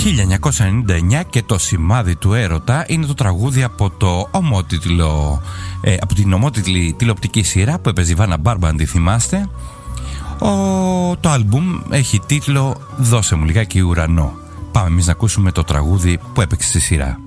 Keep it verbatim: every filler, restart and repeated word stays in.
χίλια εννιακόσια ενενήντα εννιά και το σημάδι του έρωτα είναι το τραγούδι από, το ομότιτλο, ε, από την ομότιτλη τηλεοπτική σειρά που έπαιζε η Βάνα Μπάρμπα, αν τη θυμάστε. Ο, το άλμπουμ έχει τίτλο «Δώσε μου λιγάκι ουρανό». Πάμε εμείς να ακούσουμε το τραγούδι που έπαιξε στη σειρά.